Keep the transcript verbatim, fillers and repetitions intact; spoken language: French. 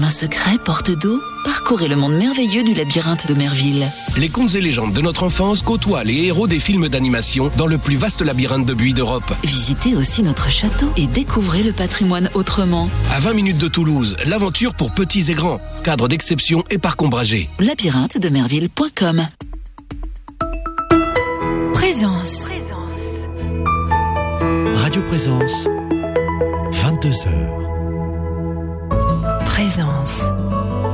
chemin secret, porte d'eau, parcourez le monde merveilleux du labyrinthe de Merville. Les contes et légendes de notre enfance côtoient les héros des films d'animation dans le plus vaste labyrinthe de buis d'Europe. Visitez aussi notre château et découvrez le patrimoine autrement. À vingt minutes de Toulouse, l'aventure pour petits et grands. Cadre d'exception et parc ombragé. labyrinthe de merville point com. Présence. Radio Présence, vingt-deux heures. Présence.